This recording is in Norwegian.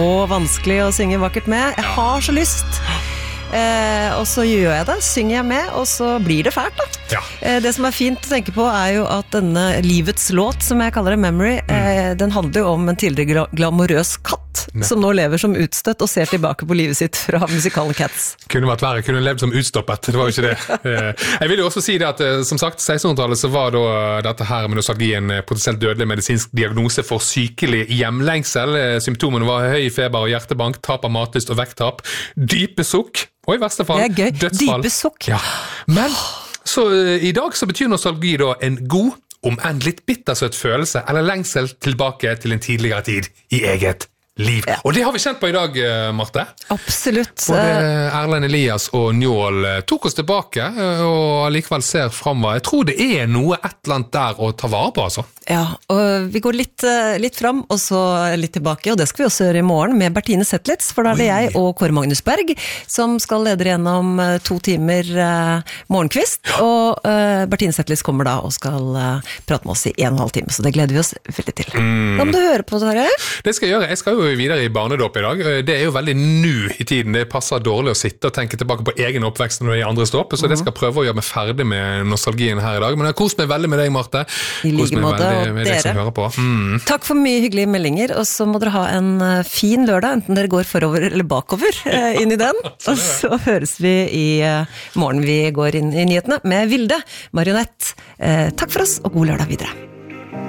Og vanskelig å synge vakkert med. Jeg har så lyst. Og så gjør jeg det, synger jeg med, og så blir det fælt da. Ja. Det som fint å tenke på jo at denne livets låt, som jeg kaller det, Memory, den handler jo om en tidligere glamorøs katt, som nå lever som utstøtt og ser tilbake på livet sitt fra musikalen Cats. Kunne vært verre, kunne levd som utstoppet, det var jo ikke det. Jeg vil jo også si det at, som sagt, 1600-tallet så var da dette her med nostalgi en potensielt dødelig medisinsk diagnose for sykelig hjemlengsel. Symptomene var høy feber og hjertebank, tap av matlyst og vekttap, dype sukk, og i verste fall dødsfall. Dype sukk. Ja. Men så i dag så betyr nostalgi da en god, om enn litt bittersøt følelse, eller lengsel tilbake til en tidligere tid i eget liv. Ja. Og det har vi kjent på i dag, Marte. Absolutt. Både Erlend Elias og Njål tok oss tilbake, og likevel ser fremover. Jeg tror det noe et eller annet der å ta vare på, altså. Ja, og vi går litt fram, og så litt tilbake, og det skal vi også gjøre i morgen med Bertine Zetlitz, for da det jeg og Kåre Magnus Berg som skal lede gjennom 2 timer morgenkvist, og Bertine Zetlitz kommer da og skal prate med oss i 1,5 time, så det gleder vi oss veldig til. Da må du høre på det her. Det skal jeg gjøre. Jeg skal jo videre i barnedåp i dag. Det jo veldig nu i tiden. Det passer dårlig å sitte og tenke tilbake på egen oppvekst når det andres dåp, så det skal prøve å gjøre meg ferdig med nostalgien her i dag. Men jeg har kost meg veldig med deg, Marte. I like måte. Med deg som hører på. Takk for mye hyggelige meldinger, og så må dere ha en fin lørdag, enten dere går forover eller bakover inn i den, og så høres vi i morgen. Vi går inn i nyhetene med Vilde Marionett. Takk for oss, og god lørdag videre.